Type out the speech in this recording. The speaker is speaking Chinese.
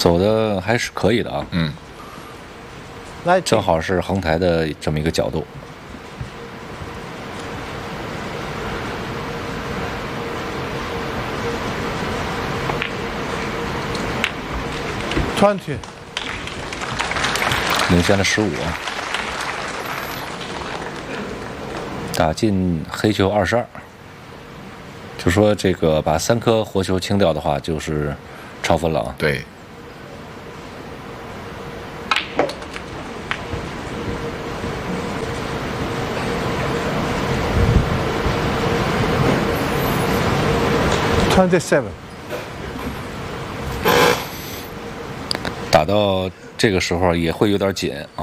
走的还是可以的啊。 嗯， 正好是横台的这么一个角度。 20， 领先了15啊。打进黑球22，就说这个把3颗活球清掉的话，就是超分了啊。 对。 27， 打到这个时候也会有点紧啊。